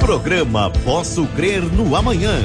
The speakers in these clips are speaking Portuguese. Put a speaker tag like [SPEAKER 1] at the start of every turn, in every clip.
[SPEAKER 1] Programa Posso Crer no Amanhã.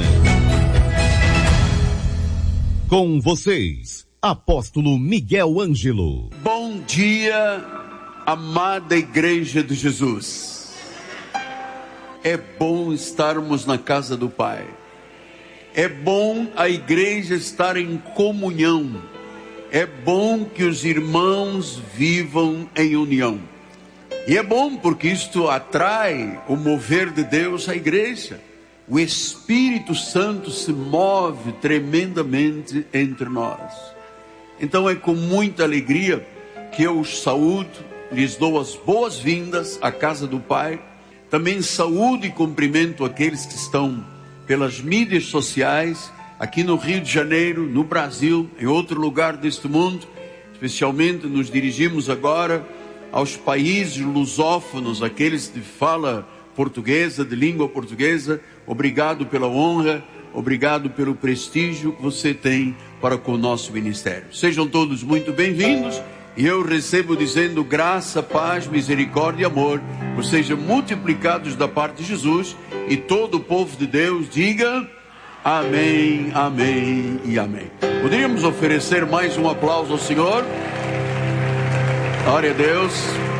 [SPEAKER 1] Com vocês, Apóstolo Miguel Ângelo.
[SPEAKER 2] Bom dia, amada Igreja de Jesus. É bom estarmos na casa do Pai. É bom a igreja estar em comunhão. É bom que os irmãos vivam em união. E é bom porque isto atrai o mover de Deus à igreja. O Espírito Santo se move tremendamente entre nós. Então é com muita alegria que eu os saúdo, lhes dou as boas-vindas à casa do Pai. Também saúdo e cumprimento aqueles que estão pelas mídias sociais, aqui no Rio de Janeiro, no Brasil, em outro lugar deste mundo. Especialmente nos dirigimos agora aos países lusófonos, aqueles de fala portuguesa, de língua portuguesa. Obrigado pela honra, obrigado pelo prestígio que você tem para com o nosso ministério. Sejam todos muito bem-vindos. E eu recebo dizendo graça, paz, misericórdia e amor por sejam multiplicados da parte de Jesus. E todo o povo de Deus diga amém, amém e amém. Poderíamos oferecer mais um aplauso ao Senhor? Glória a Deus.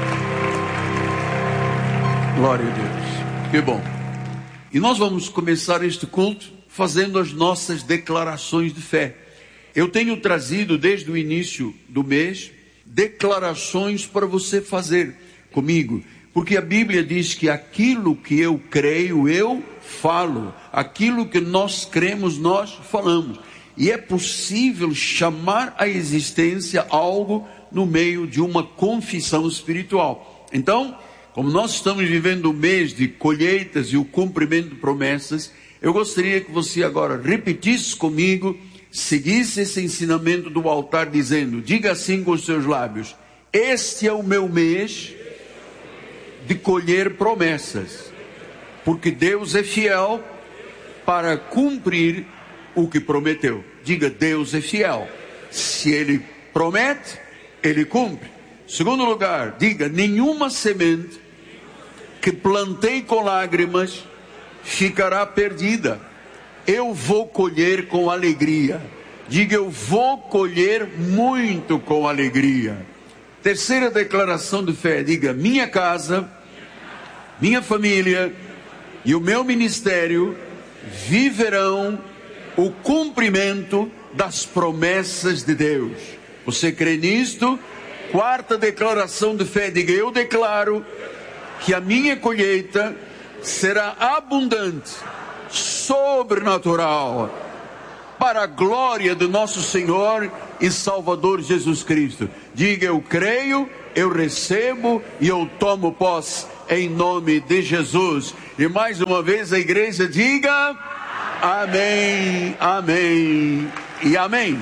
[SPEAKER 2] Glória a Deus. Que bom. E nós vamos começar este culto fazendo as nossas declarações de fé. Eu tenho trazido desde o início do mês declarações para você fazer comigo, porque a Bíblia diz que aquilo que eu creio, eu falo, aquilo que nós cremos, nós falamos, e é possível chamar à existência algo no meio de uma confissão espiritual. Então, como nós estamos vivendo o mês de colheitas e o cumprimento de promessas, eu gostaria que você agora repetisse comigo, seguisse esse ensinamento do altar dizendo, diga assim com os seus lábios: este é o meu mês de colher promessas, porque Deus é fiel para cumprir o que prometeu. Diga, Deus é fiel. Se Ele promete, Ele cumpre. Segundo lugar, diga, nenhuma semente que plantei com lágrimas ficará perdida. Eu vou colher com alegria. Diga, eu vou colher muito com alegria. Terceira declaração de fé, diga, minha casa, minha família e o meu ministério viverão o cumprimento das promessas de Deus. Você crê nisto? Quarta declaração de fé, diga, eu declaro que a minha colheita será abundante, sobrenatural, para a glória de nosso Senhor e Salvador Jesus Cristo. Diga, eu creio, eu recebo e eu tomo posse em nome de Jesus. E mais uma vez a igreja diga amém, amém e amém.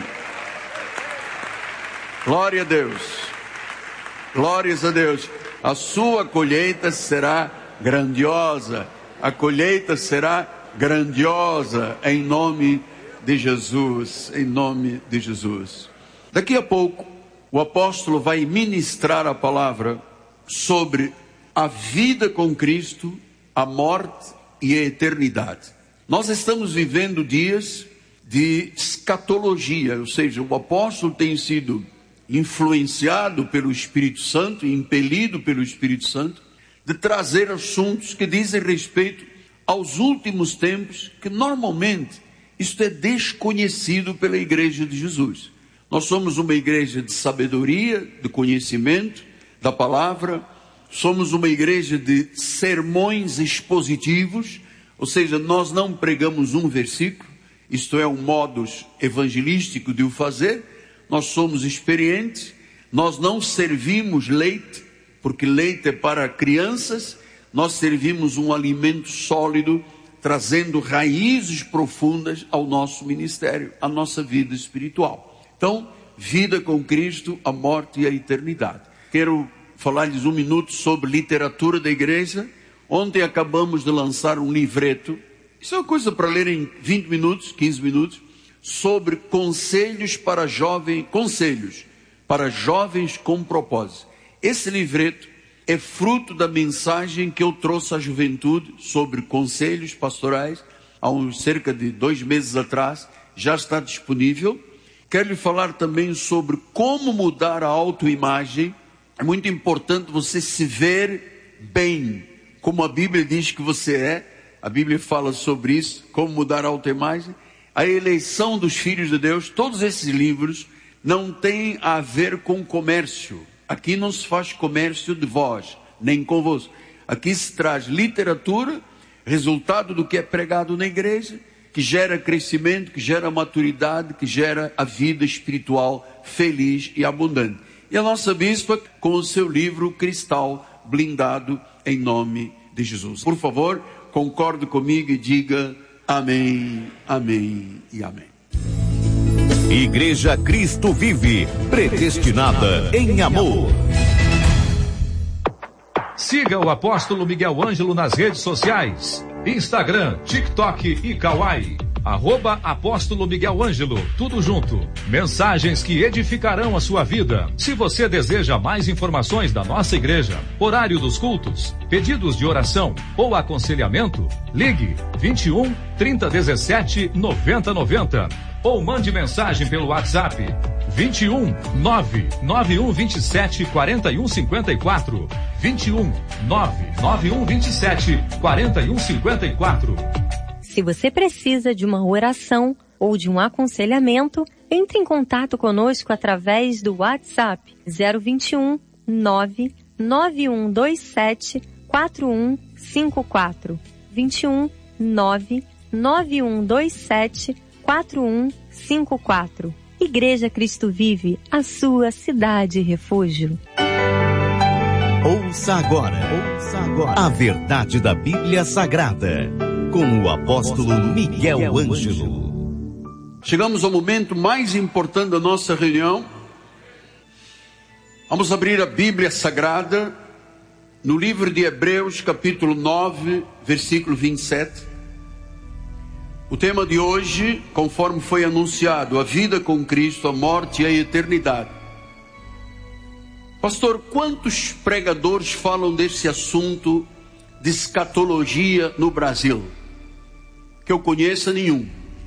[SPEAKER 2] Glória a Deus. Glórias a Deus. A sua colheita será grandiosa. A colheita será grandiosa em nome de Jesus, em nome de Jesus. Daqui a pouco o apóstolo vai ministrar a palavra sobre a vida com Cristo, a morte e a eternidade. Nós estamos vivendo dias de escatologia, ou seja, o apóstolo tem sido influenciado pelo Espírito Santo, impelido pelo Espírito Santo, de trazer assuntos que dizem respeito aos últimos tempos, que normalmente isto é desconhecido pela igreja de Jesus. Nós somos uma igreja de sabedoria, de conhecimento da palavra, somos uma igreja de sermões expositivos, ou seja, nós não pregamos um versículo, isto é um modus evangelístico de o fazer. Nós somos experientes, nós não servimos leite, porque leite é para crianças, nós servimos um alimento sólido, trazendo raízes profundas ao nosso ministério, à nossa vida espiritual. Então, vida com Cristo, a morte e a eternidade. Quero falar-lhes um minuto sobre literatura da igreja. Ontem acabamos de lançar um livreto, isso é uma coisa para ler em 20 minutos, 15 minutos, sobre conselhos para jovens com propósito. Esse livreto é fruto da mensagem que eu trouxe à juventude sobre conselhos pastorais, há cerca de 2 meses atrás, já está disponível. Quero lhe falar também sobre como mudar a autoimagem. É muito importante você se ver bem, como a Bíblia diz que você é. A Bíblia fala sobre isso, como mudar a autoimagem. A eleição dos filhos de Deus, todos esses livros não têm a ver com comércio. Aqui não se faz comércio de vós, nem convosco. Aqui se traz literatura, resultado do que é pregado na igreja, que gera crescimento, que gera maturidade, que gera a vida espiritual feliz e abundante. E a nossa bispa com o seu livro Cristal Blindado, em nome de Jesus. Por favor, concorde comigo e diga amém, amém e amém.
[SPEAKER 1] Igreja Cristo Vive, predestinada em amor.
[SPEAKER 3] Siga o apóstolo Miguel Ângelo nas redes sociais, Instagram, TikTok e Kawaii, @apóstolo Miguel Ângelo, tudo junto. Mensagens que edificarão a sua vida. Se você deseja mais informações da nossa igreja, horário dos cultos, pedidos de oração ou aconselhamento, ligue 21 3017 9090 ou mande mensagem pelo WhatsApp 21 99127 4154, 21 99127 4154.
[SPEAKER 4] Se você precisa de uma oração ou de um aconselhamento, entre em contato conosco através do WhatsApp 021 99127 4154, 21 99127 4154. Igreja Cristo Vive, a sua cidade refúgio.
[SPEAKER 1] Ouça agora a verdade da Bíblia Sagrada, com o apóstolo Miguel Ângelo.
[SPEAKER 2] Chegamos ao momento mais importante da nossa reunião. Vamos abrir a Bíblia Sagrada no livro de Hebreus, capítulo 9, versículo 27. O tema de hoje, conforme foi anunciado, a vida com Cristo, a morte e a eternidade. Pastor, quantos pregadores falam desse assunto de escatologia no Brasil? Que eu conheça, nenhum.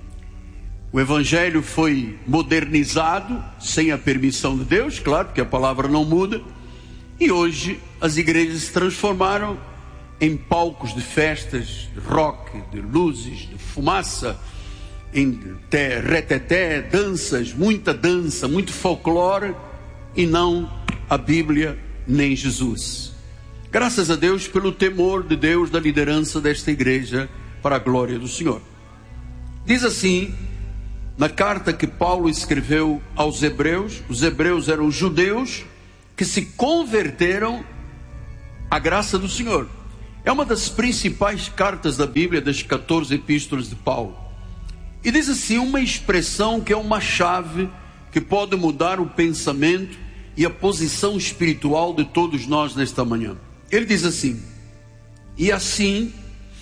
[SPEAKER 2] O evangelho foi modernizado, sem a permissão de Deus, claro, porque a palavra não muda. E hoje as igrejas se transformaram em palcos de festas, de rock, de luzes, de fumaça, em reteté, danças, muita dança, muito folclore, e não a Bíblia nem Jesus. Graças a Deus pelo temor de Deus da liderança desta igreja, para a glória do Senhor. Diz assim, na carta que Paulo escreveu aos Hebreus, os Hebreus eram judeus que se converteram à graça do Senhor. É uma das principais cartas da Bíblia, das 14 epístolas de Paulo. E diz assim, uma expressão que é uma chave que pode mudar o pensamento e a posição espiritual de todos nós nesta manhã. Ele diz assim, e assim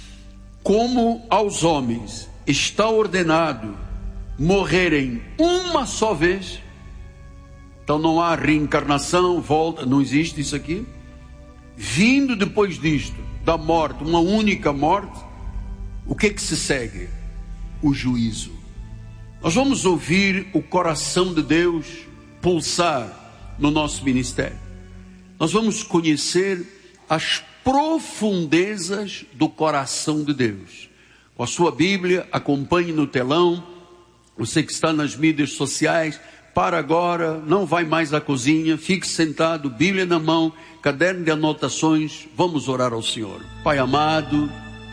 [SPEAKER 2] como aos homens está ordenado morrerem uma só vez, então não há reencarnação, volta, não existe isso aqui, vindo depois disto, da morte, uma única morte, o que se segue? O juízo. Nós vamos ouvir o coração de Deus pulsar no nosso ministério. Nós vamos conhecer as profundezas do coração de Deus. Com a sua Bíblia, acompanhe no telão. Você que está nas mídias sociais, para agora, não vai mais à cozinha, fique sentado, Bíblia na mão, caderno de anotações, vamos orar ao Senhor. Pai amado,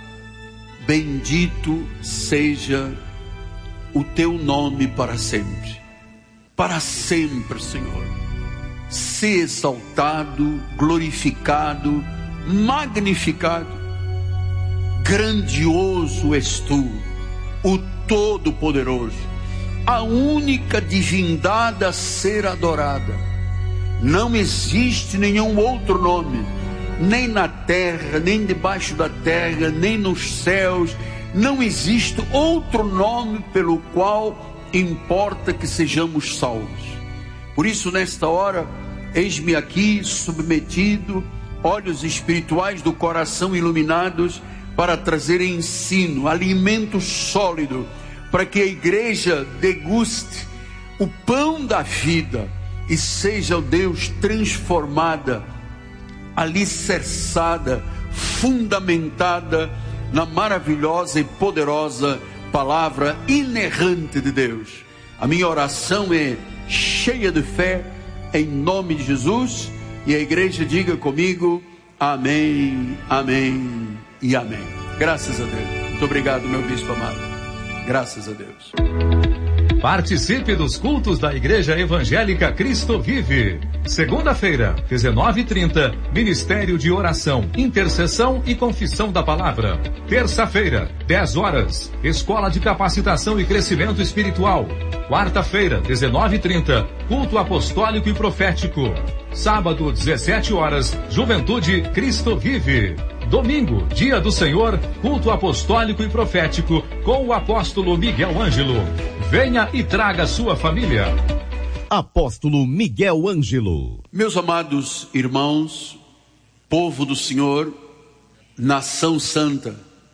[SPEAKER 2] bendito seja o teu nome para sempre. Para sempre, Senhor. Ser exaltado, glorificado, magnificado. Grandioso és tu, o Todo-Poderoso, a única divindade a ser adorada. Não existe nenhum outro nome, nem na terra, nem debaixo da terra, nem nos céus. Não existe outro nome pelo qual importa que sejamos salvos. Por isso, nesta hora, eis-me aqui submetido olhos espirituais do coração iluminados para trazer ensino, alimento sólido, para que a igreja deguste o pão da vida e seja, ó Deus, transformada, alicerçada, fundamentada na maravilhosa e poderosa palavra inerrante de Deus. A minha oração é cheia de fé, em nome de Jesus, e a igreja diga comigo, amém, amém e amém. Graças a Deus. Muito obrigado, meu bispo amado. Graças a Deus.
[SPEAKER 3] Participe dos cultos da Igreja Evangélica Cristo Vive. Segunda-feira, 19h30, Ministério de Oração, Intercessão e Confissão da Palavra. Terça-feira, 10 horas, Escola de Capacitação e Crescimento Espiritual. Quarta-feira, 19h30, Culto Apostólico e Profético. Sábado, 17 horas, Juventude Cristo Vive. Domingo, Dia do Senhor, Culto Apostólico e Profético, com o apóstolo Miguel Ângelo. Venha e traga sua família.
[SPEAKER 1] Apóstolo Miguel Ângelo.
[SPEAKER 2] Meus amados irmãos, povo do Senhor, nação santa,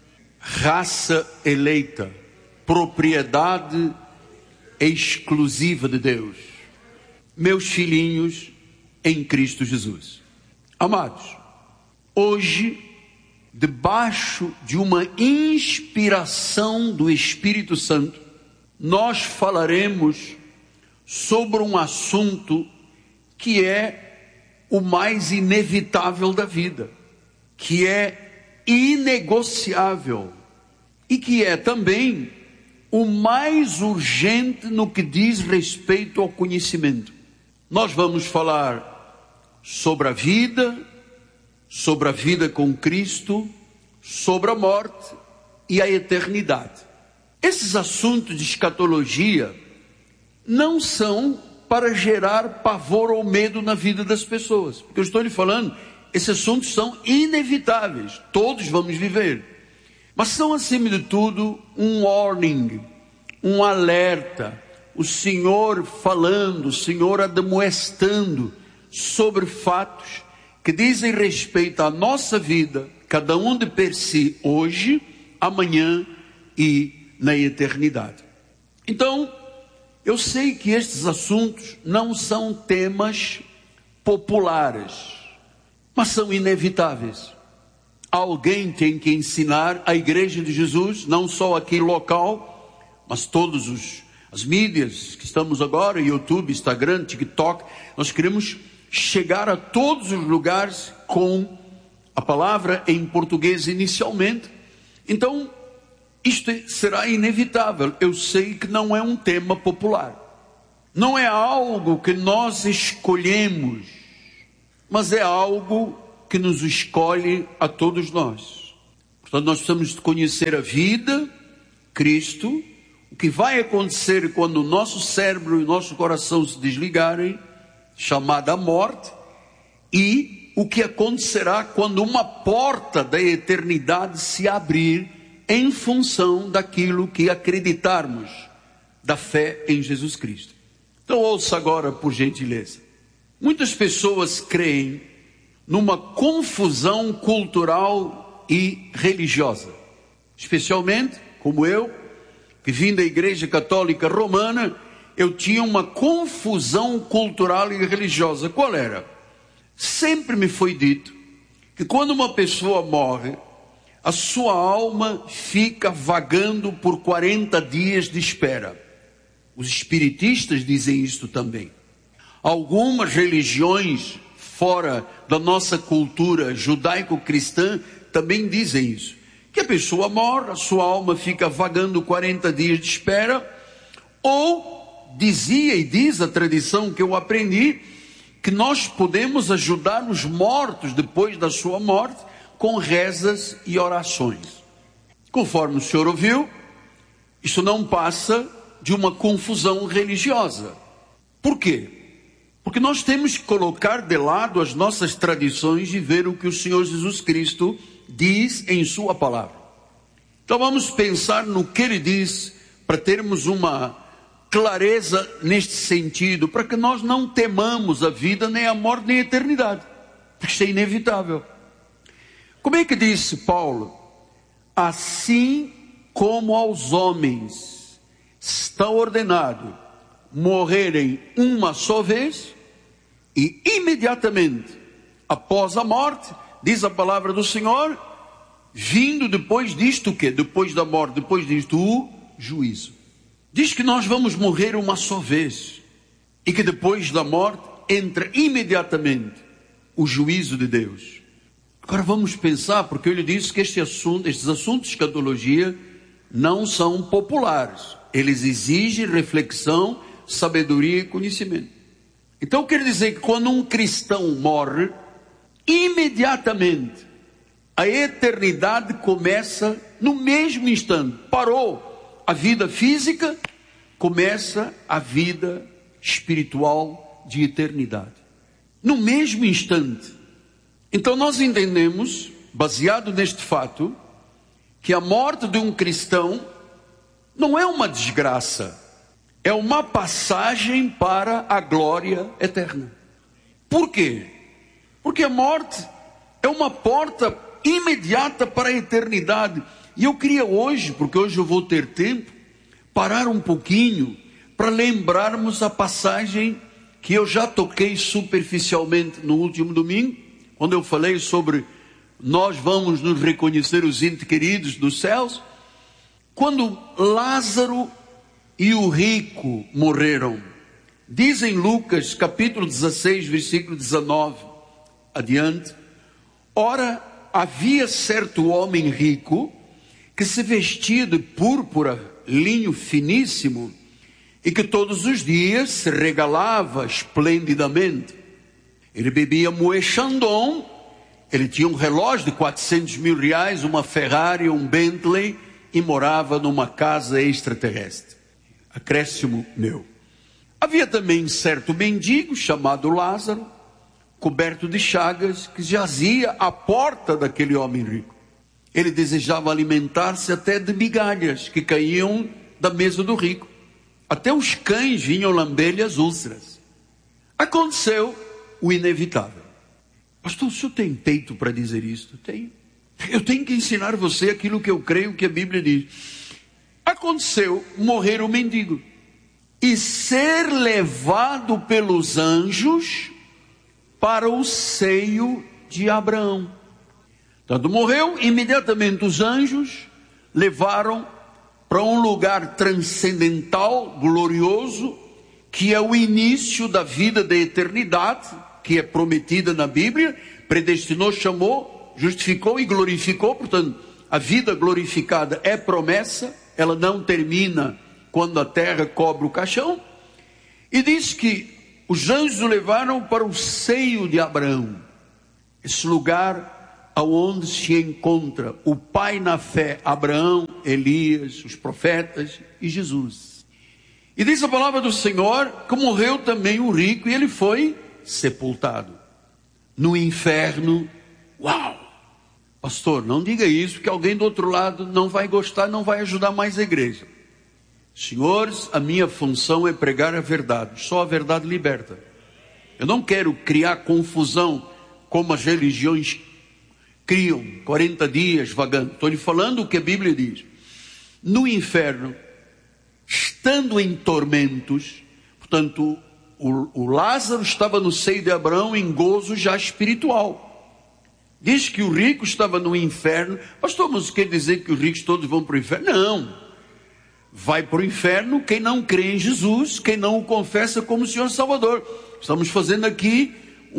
[SPEAKER 2] raça eleita, propriedade exclusiva de Deus, meus filhinhos em Cristo Jesus. Amados, hoje, debaixo de uma inspiração do Espírito Santo, nós falaremos sobre um assunto que é o mais inevitável da vida, que é inegociável e que é também o mais urgente no que diz respeito ao conhecimento. Nós vamos falar sobre a vida com Cristo, sobre a morte e a eternidade. Esses assuntos de escatologia não são para gerar pavor ou medo na vida das pessoas. Porque eu estou lhe falando, esses assuntos são inevitáveis, todos vamos viver. Mas são, acima de tudo, um warning, um alerta. O Senhor falando, o Senhor admoestando sobre fatos que dizem respeito à nossa vida, cada um de per si, hoje, amanhã e na eternidade. Então, eu sei que estes assuntos não são temas populares, mas são inevitáveis. Alguém tem que ensinar a Igreja de Jesus, não só aqui local, mas todas as mídias que estamos agora, YouTube, Instagram, TikTok, nós queremos chegar a todos os lugares com a palavra em português inicialmente. Então, isto será inevitável. Eu sei que não é um tema popular, não é algo que nós escolhemos, mas é algo que nos escolhe a todos nós. Portanto, nós precisamos conhecer a vida, Cristo, o que vai acontecer quando o nosso cérebro e o nosso coração se desligarem, chamada morte, e o que acontecerá quando uma porta da eternidade se abrir em função daquilo que acreditarmos, da fé em Jesus Cristo. Então ouça agora, por gentileza. Muitas pessoas creem numa confusão cultural e religiosa, especialmente como eu, que vim da Igreja Católica Romana. Eu tinha uma confusão cultural e religiosa. Qual era? Sempre me foi dito que quando uma pessoa morre, a sua alma fica vagando por 40 dias de espera. Os espiritistas dizem isto também. Algumas religiões fora da nossa cultura judaico-cristã também dizem isso. Que a pessoa morre, a sua alma fica vagando 40 dias de espera, ou dizia e diz a tradição que eu aprendi, que nós podemos ajudar os mortos depois da sua morte com rezas e orações. Conforme o senhor ouviu, isso não passa de uma confusão religiosa. Por quê? Porque nós temos que colocar de lado as nossas tradições e ver o que o Senhor Jesus Cristo diz em sua palavra. Então vamos pensar no que ele diz, para termos uma clareza neste sentido, para que nós não temamos a vida, nem a morte, nem a eternidade. porque isso é inevitável. Como é que disse Paulo? Assim como aos homens está ordenado morrerem uma só vez, e imediatamente após a morte, diz a palavra do Senhor, vindo depois disto o quê? Depois da morte, depois disto o juízo. Diz que nós vamos morrer uma só vez, e que depois da morte entra imediatamente o juízo de Deus. Agora vamos pensar, porque eu lhe disse que estes assuntos de escatologia não são populares. Eles exigem reflexão, sabedoria e conhecimento. Então quer dizer que quando um cristão morre, imediatamente a eternidade começa no mesmo instante. Parou a vida física, começa a vida espiritual de eternidade. No mesmo instante. Então nós entendemos, baseado neste fato, que a morte de um cristão não é uma desgraça, é uma passagem para a glória eterna. Por quê? Porque a morte é uma porta imediata para a eternidade. E eu queria hoje, porque hoje eu vou ter tempo, parar um pouquinho para lembrarmos a passagem que eu já toquei superficialmente no último domingo, quando eu falei sobre nós vamos nos reconhecer os entes queridos dos céus. Quando Lázaro e o rico morreram, diz em Lucas capítulo 16, versículo 19 adiante: ora, havia certo homem rico que se vestia de púrpura, linho finíssimo, e que todos os dias se regalava esplendidamente. Ele bebia Moët Chandon, ele tinha um relógio de 400 mil reais, uma Ferrari, um Bentley, e morava numa casa extraterrestre. Acréscimo meu. Havia também certo mendigo chamado Lázaro, coberto de chagas, que jazia à porta daquele homem rico. Ele desejava alimentar-se até de migalhas que caíam da mesa do rico. Até os cães vinham lamber-lhe as úlceras. Aconteceu o inevitável. Pastor, o senhor tem peito para dizer isso? Tenho. Eu tenho que ensinar você aquilo que eu creio que a Bíblia diz. Aconteceu morrer o mendigo e ser levado pelos anjos para o seio de Abraão. Quando morreu, imediatamente os anjos levaram para um lugar transcendental, glorioso, que é o início da vida da eternidade, que é prometida na Bíblia, predestinou, chamou, justificou e glorificou. Portanto, a vida glorificada é promessa, ela não termina quando a terra cobre o caixão. E diz que os anjos o levaram para o seio de Abraão, esse lugar aonde se encontra o pai na fé, Abraão, Elias, os profetas e Jesus. E diz a palavra do Senhor que morreu também o rico e ele foi sepultado no inferno. Uau! Pastor, não diga isso, que alguém do outro lado não vai gostar, não vai ajudar mais a igreja. Senhores, a minha função é pregar a verdade, só a verdade liberta. Eu não quero criar confusão como as religiões criam, 40 dias vagando. Estou lhe falando o que a Bíblia diz. No inferno, estando em tormentos, portanto, o Lázaro estava no seio de Abraão em gozo já espiritual. Diz que o rico estava no inferno. Pastor, mas quer dizer que os ricos todos vão para o inferno? Não. Vai para o inferno quem não crê em Jesus, quem não o confessa como Senhor Salvador. Estamos fazendo aqui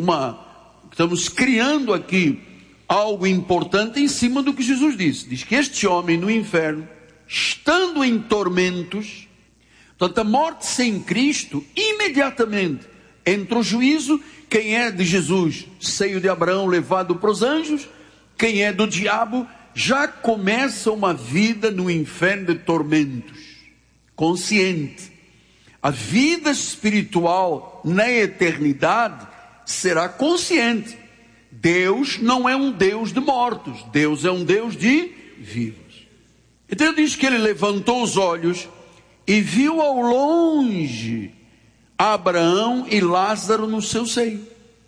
[SPEAKER 2] estamos criando aqui algo importante em cima do que Jesus disse. Diz que este homem no inferno, estando em tormentos, portanto a morte sem Cristo, imediatamente entra o juízo. Quem é de Jesus, seio de Abraão levado para os anjos, quem é do diabo, já começa uma vida no inferno de tormentos, consciente. A vida espiritual na eternidade será consciente. Deus não é um Deus de mortos, Deus é um Deus de vivos. Então diz que ele levantou os olhos e viu ao longe Abraão e Lázaro no seu seio.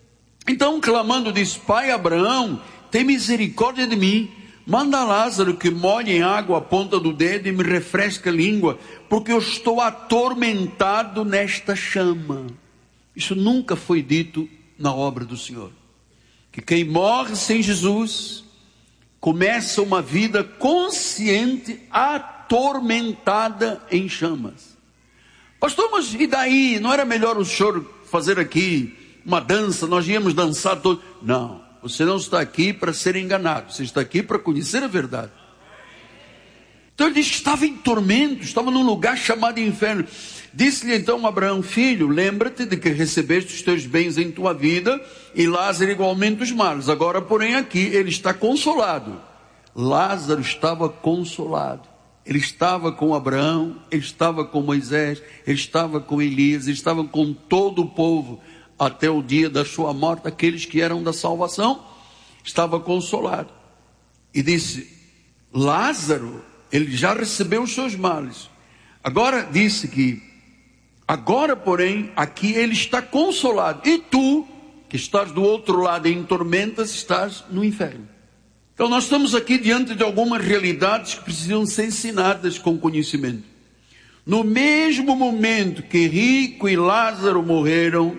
[SPEAKER 2] Então, clamando, disse: Pai Abraão, tem misericórdia de mim. Manda Lázaro que molhe em água a ponta do dedo e me refresque a língua, porque eu estou atormentado nesta chama. Isso nunca foi dito na obra do Senhor. Que quem morre sem Jesus começa uma vida consciente, atormentada em chamas. Pastor, mas e daí? Não era melhor o senhor fazer aqui uma dança? Nós íamos dançar todos. Não, você não está aqui para ser enganado, você está aqui para conhecer a verdade. Então ele disse que estava em tormento, estava num lugar chamado inferno. Disse-lhe então Abraão: filho, lembra-te de que recebeste os teus bens em tua vida, e Lázaro igualmente os males. Agora, porém, aqui ele está consolado. Lázaro estava consolado. Ele estava com Abraão, ele estava com Moisés, ele estava com Elias, ele estava com todo o povo, até o dia da sua morte. Aqueles que eram da salvação, estava consolado. E disse: Lázaro, ele já recebeu os seus males. Agora disse que, agora porém, aqui ele está consolado. E tu, que estás do outro lado em tormentas, estás no inferno. Então nós estamos aqui diante de algumas realidades que precisam ser ensinadas com conhecimento. No mesmo momento que Rico e Lázaro morreram,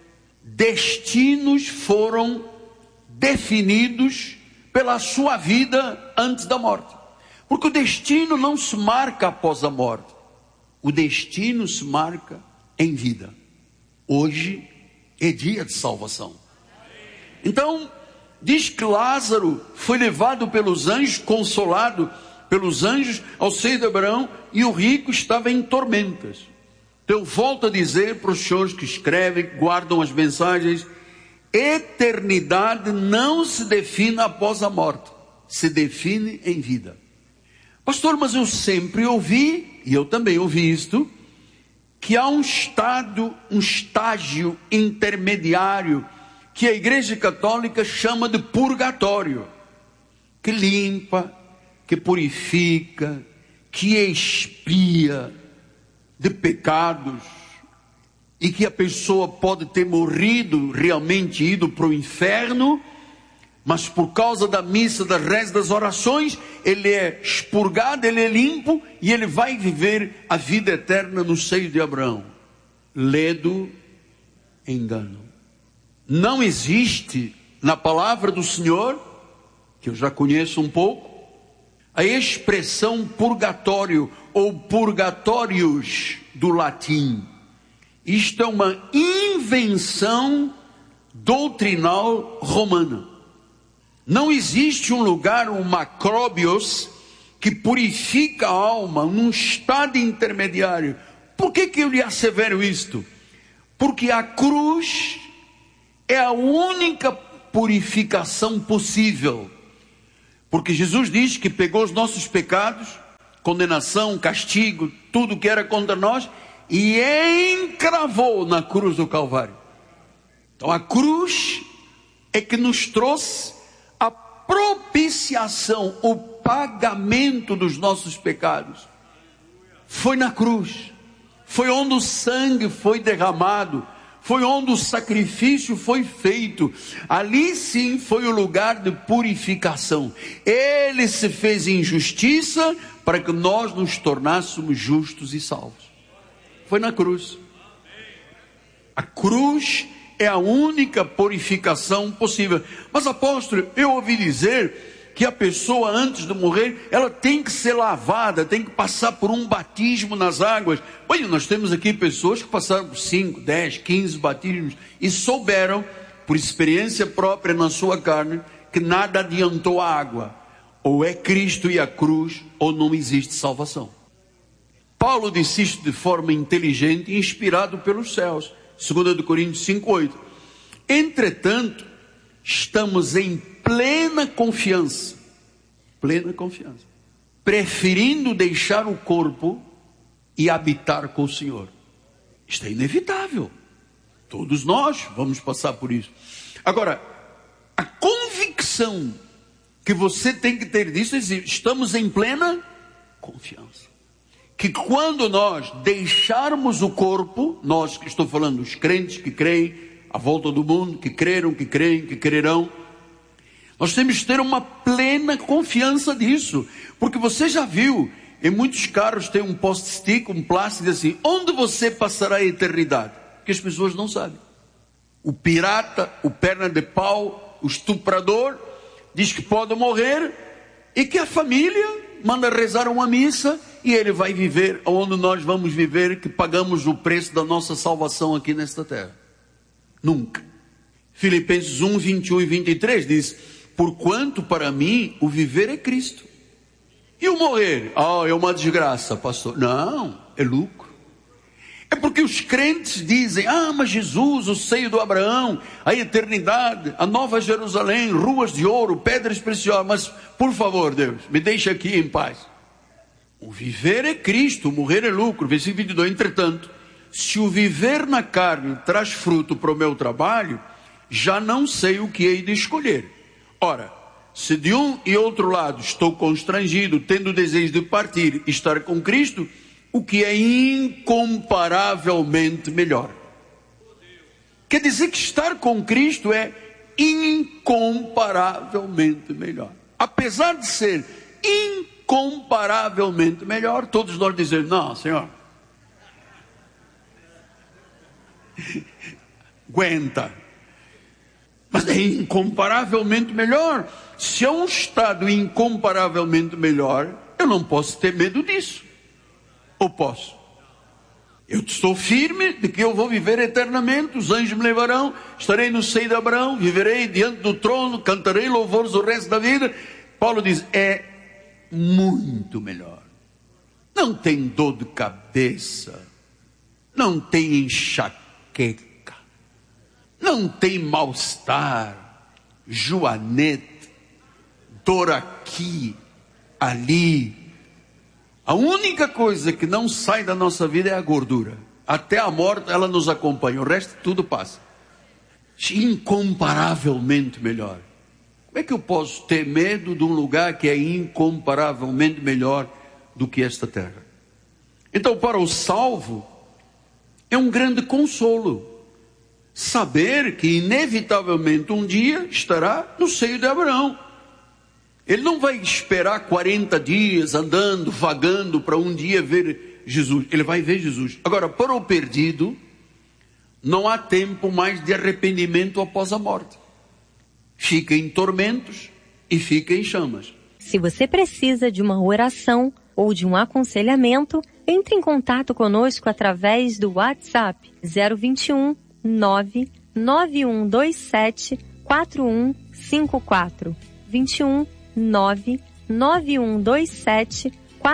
[SPEAKER 2] destinos foram definidos pela sua vida antes da morte. Porque o destino não se marca após a morte. O destino se marca em vida. Hoje é dia de salvação. Então, diz que Lázaro foi levado pelos anjos, consolado pelos anjos ao seio de Abraão, e o rico estava em tormentas. Então eu volto a dizer para os senhores que escrevem, que guardam as mensagens: eternidade não se define após a morte, se define em vida. Pastor, mas eu sempre ouvi, e eu também ouvi isto, que há um estágio intermediário que a Igreja Católica chama de purgatório, que limpa, que purifica, que expia de pecados, e que a pessoa pode ter morrido, realmente ido para o inferno, mas por causa da missa, das rezas, das orações, ele é expurgado, ele é limpo, e ele vai viver a vida eterna no seio de Abraão. Ledo engano. Não existe na palavra do Senhor, que eu já conheço um pouco, a expressão purgatório ou purgatórios do latim. Isto é uma invenção doutrinal romana. Não existe um lugar, um macrobios, que purifica a alma num estado intermediário. Por que eu lhe assevero isto? Porque a cruz é a única purificação possível. Porque Jesus diz que pegou os nossos pecados, condenação, castigo, tudo que era contra nós, e encravou na cruz do Calvário. Então a cruz é que nos trouxe a propiciação, o pagamento dos nossos pecados. Foi na cruz, foi onde o sangue foi derramado, foi onde o sacrifício foi feito. Ali sim foi o lugar de purificação. Ele se fez injustiça para que nós nos tornássemos justos e salvos. Foi na cruz. A cruz é a única purificação possível. Mas apóstolo, eu ouvi dizer que a pessoa antes de morrer, ela tem que ser lavada, tem que passar por um batismo nas águas. Olha, nós temos aqui pessoas que passaram por 5, 10, 15 batismos e souberam, por experiência própria na sua carne, que nada adiantou a água. Ou é Cristo e a cruz, ou não existe salvação. Paulo disse isto de forma inteligente e inspirado pelos céus. 2 Coríntios 5:8. Entretanto, estamos em plena confiança, preferindo deixar o corpo e habitar com o Senhor. Isto é inevitável. Todos nós vamos passar por isso. Agora, a convicção que você tem que ter disso é dizer, estamos em plena confiança. Que quando nós deixarmos o corpo, nós que estou falando, os crentes que creem, à volta do mundo, que creram, que creem, que crerão. Nós temos que ter uma plena confiança disso, porque você já viu, em muitos carros tem um post-stick, um plástico assim, onde você passará a eternidade? Que as pessoas não sabem. O pirata, o perna de pau, o estuprador, diz que pode morrer e que a família manda rezar uma missa e ele vai viver onde nós vamos viver, que pagamos o preço da nossa salvação aqui nesta terra. Nunca. Filipenses 1, 21 e 23 diz: porquanto para mim o viver é Cristo. E o morrer? É uma desgraça, pastor. Não, é lucro. É porque os crentes dizem: mas Jesus, o seio do Abraão, a eternidade, a nova Jerusalém, ruas de ouro, pedras preciosas. Mas, por favor, Deus, me deixe aqui em paz. O viver é Cristo, o morrer é lucro. Versículo 22, entretanto, se o viver na carne traz fruto para o meu trabalho, já não sei o que hei de escolher. Ora, se de um e outro lado estou constrangido, tendo o desejo de partir e estar com Cristo, o que é incomparavelmente melhor. Quer dizer que estar com Cristo é incomparavelmente melhor. Apesar de ser incomparavelmente melhor, todos nós dizemos: não, Senhor, aguenta. Mas é incomparavelmente melhor. Se é um estado incomparavelmente melhor, eu não posso ter medo disso. Ou posso? Eu estou firme de que eu vou viver eternamente. Os anjos me levarão, estarei no seio de Abraão, viverei diante do trono, cantarei louvores o resto da vida. Paulo diz: é muito melhor. Não tem dor de cabeça, não tem enxaqueca, não tem mal-estar, joanete, dor aqui, ali. A única coisa que não sai da nossa vida é a gordura. Até a morte ela nos acompanha, o resto tudo passa. Incomparavelmente melhor. Como é que eu posso ter medo de um lugar que é incomparavelmente melhor do que esta terra? Então, para o salvo, é um grande consolo saber que inevitavelmente um dia estará no seio de Abraão. Ele não vai esperar 40 dias andando, vagando para um dia ver Jesus. Ele vai ver Jesus. Agora, para o perdido, não há tempo mais de arrependimento após a morte. Fica em tormentos e fica em chamas.
[SPEAKER 4] Se você precisa de uma oração ou de um aconselhamento, entre em contato conosco através do WhatsApp 021 99127 4154 21 99127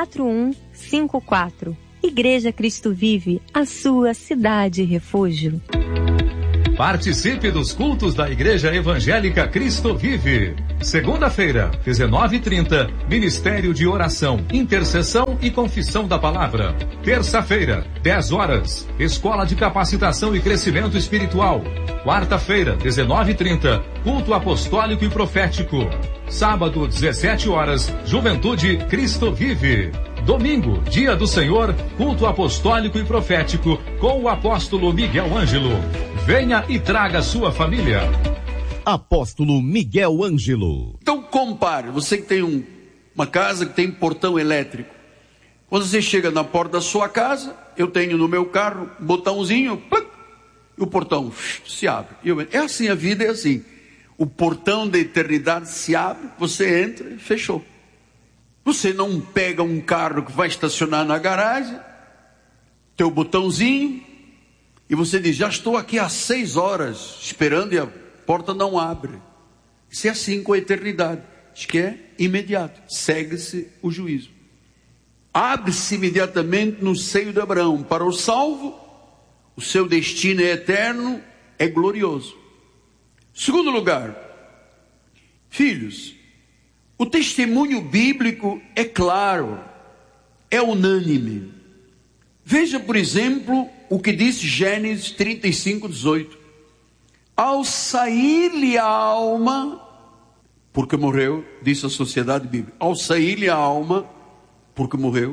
[SPEAKER 4] 4154. Igreja Cristo Vive, a sua cidade refúgio.
[SPEAKER 3] Participe dos cultos da Igreja Evangélica Cristo Vive. Segunda-feira, 19h30, Ministério de Oração, Intercessão e Confissão da Palavra. Terça-feira, 10 horas, Escola de Capacitação e Crescimento Espiritual. Quarta-feira, 19h30, Culto Apostólico e Profético. Sábado, 17 horas, Juventude Cristo Vive. Domingo, Dia do Senhor, Culto Apostólico e Profético, com o apóstolo Miguel Ângelo. Venha e traga sua família.
[SPEAKER 1] Apóstolo Miguel Ângelo.
[SPEAKER 2] Então compare, você que tem uma casa que tem portão elétrico. Quando você chega na porta da sua casa, eu tenho no meu carro um botãozinho, pluc, e o portão se abre. É assim, a vida é assim. O portão da eternidade se abre, você entra e fechou. Você não pega um carro que vai estacionar na garagem, teu botãozinho, e você diz: já estou aqui há 6 horas esperando e a porta não abre. Isso é assim com a eternidade. Diz que é imediato. Segue-se o juízo. Abre-se imediatamente no seio de Abraão. Para o salvo, o seu destino é eterno, é glorioso. Segundo lugar, filhos, o testemunho bíblico é claro, é unânime. Veja, por exemplo, o que diz Gênesis 35:18. Ao sair-lhe a alma, porque morreu, disse a sociedade bíblica, ao sair-lhe a alma, porque morreu,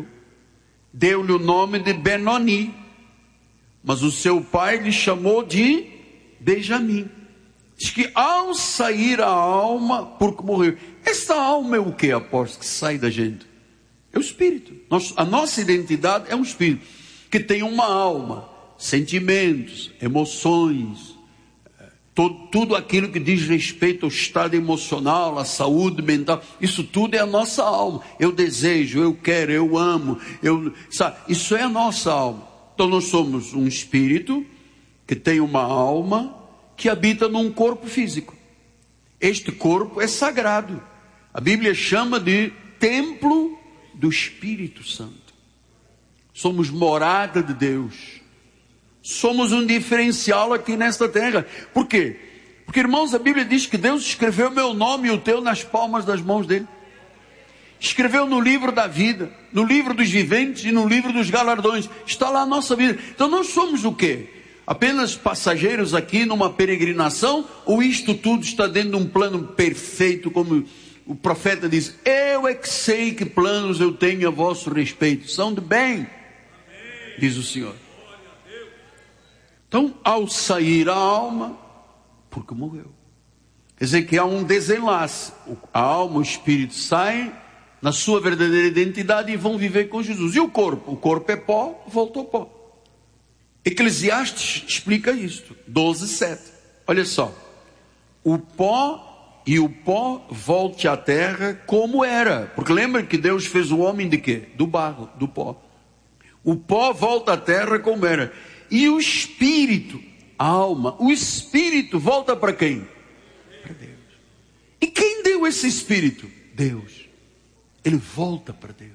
[SPEAKER 2] deu-lhe o nome de Benoni, mas o seu pai lhe chamou de Benjamim. Diz que ao sair a alma, porque morreu. Esta alma é o que, apóstolo, que sai da gente? É o espírito. A nossa identidade é um espírito que tem uma alma, sentimentos, emoções, tudo aquilo que diz respeito ao estado emocional, à saúde mental. Isso tudo é a nossa alma. Eu desejo, eu quero, eu amo, sabe? Isso é a nossa alma. Então nós somos um espírito que tem uma alma que habita num corpo físico. Este corpo é sagrado. A Bíblia chama de templo do Espírito Santo. Somos morada de Deus. Somos um diferencial aqui nesta terra. Por quê? Porque, irmãos, a Bíblia diz que Deus escreveu meu nome e o teu nas palmas das mãos dele. Escreveu no livro da vida, no livro dos viventes e no livro dos galardões. Está lá a nossa vida. Então nós somos o quê? Apenas passageiros aqui numa peregrinação? Ou isto tudo está dentro de um plano perfeito, como o profeta diz: eu é que sei que planos eu tenho a vosso respeito, são de bem, diz o Senhor. Então, ao sair a alma, porque morreu, quer dizer que há um desenlace. A alma, o espírito saem na sua verdadeira identidade e vão viver com Jesus. E o corpo? O corpo é pó, volta ao pó. Eclesiastes explica isto, 12:7. Olha só: o pó volte à terra como era. Porque lembra que Deus fez o homem de quê? Do barro, do pó. O pó volta à terra como era. E o espírito, a alma, o espírito volta para quem? Para Deus. E quem deu esse espírito? Deus. Ele volta para Deus.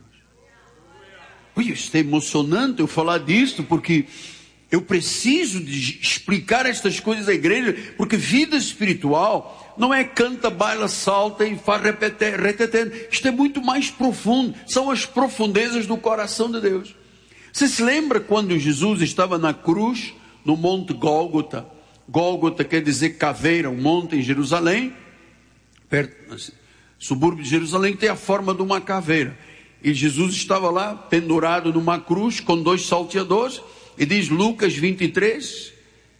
[SPEAKER 2] Ui, isso é emocionante eu falar disto, porque eu preciso de explicar estas coisas à igreja, porque vida espiritual não é canta, baila, salta e faz retetendo. Isto é muito mais profundo. São as profundezas do coração de Deus. Você se lembra quando Jesus estava na cruz, no monte Gólgota? Gólgota quer dizer caveira, um monte em Jerusalém, perto, subúrbio de Jerusalém, que tem a forma de uma caveira. E Jesus estava lá, pendurado numa cruz, com 2 salteadores. E diz Lucas 23,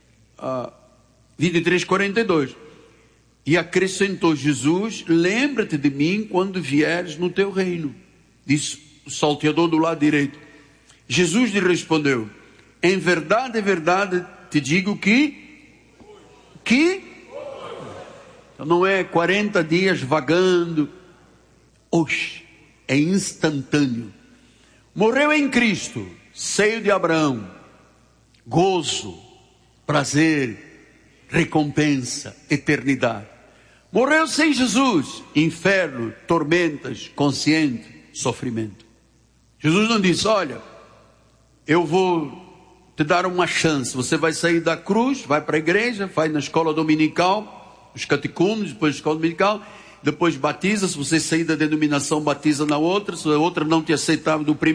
[SPEAKER 2] 42. E acrescentou Jesus: lembra-te de mim quando vieres no teu reino. Disse o salteador do lado direito. Jesus lhe respondeu: em verdade, te digo que então não é 40 dias vagando. Hoje é instantâneo. Morreu em Cristo, seio de Abraão, gozo, prazer, recompensa, eternidade. Morreu sem Jesus, inferno, tormentas, consciente, sofrimento. Jesus não disse: olha, eu vou te dar uma chance, você vai sair da cruz, vai para a igreja, vai na escola dominical, os catecúmenos, depois da escola dominical, depois batiza. Se você sair da denominação, batiza na outra. Se a outra não te aceitava do primeiro,